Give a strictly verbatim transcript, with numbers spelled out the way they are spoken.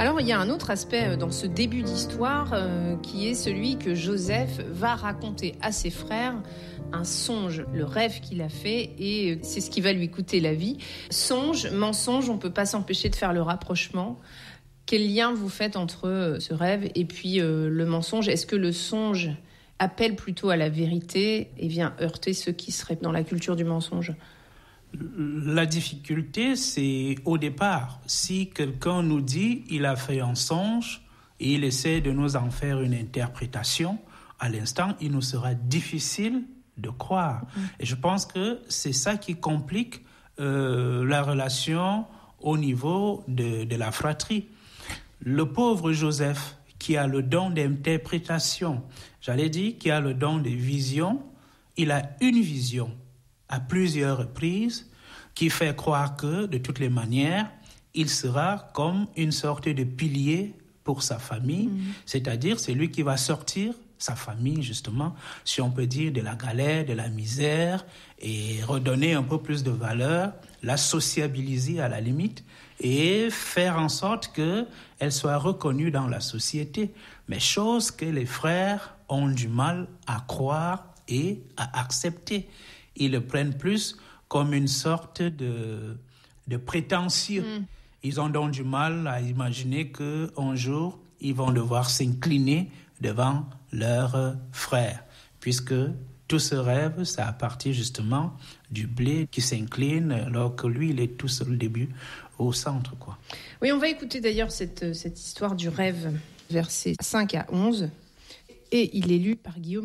Alors, il y a un autre aspect dans ce début d'histoire euh, qui est celui que Joseph va raconter à ses frères, un songe, le rêve qu'il a fait, et c'est ce qui va lui coûter la vie. Songe, mensonge, on ne peut pas s'empêcher de faire le rapprochement. Quel lien vous faites entre ce rêve et puis euh, le mensonge ? Est-ce que le songe appelle plutôt à la vérité et vient heurter ceux qui seraient dans la culture du mensonge ? La difficulté, c'est au départ. Si quelqu'un nous dit il a fait un songe et il essaie de nous en faire une interprétation, à l'instant, il nous sera difficile de croire. Mmh. Et je pense que c'est ça qui complique euh, la relation au niveau de, de la fratrie. Le pauvre Joseph, qui a le don d'interprétation, j'allais dire, qui a le don de vision, il a une vision à plusieurs reprises, qui fait croire que, de toutes les manières, il sera comme une sorte de pilier pour sa famille, mmh. c'est-à-dire c'est lui qui va sortir sa famille, justement, si on peut dire, de la galère, de la misère, et redonner un peu plus de valeur, la sociabiliser à la limite, et faire en sorte qu'elle soit reconnue dans la société. Mais chose que les frères ont du mal à croire et à accepter. Ils le prennent plus comme une sorte de, de prétentieux. Mm. Ils ont donc du mal à imaginer qu'un jour, ils vont devoir s'incliner devant leurs frères, puisque tout ce rêve, c'est à partir justement du blé qui s'incline, alors que lui, il est tout seul au début, au centre, quoi. Oui, on va écouter d'ailleurs cette, cette histoire du rêve, versets cinq à onze, et il est lu par Guillaume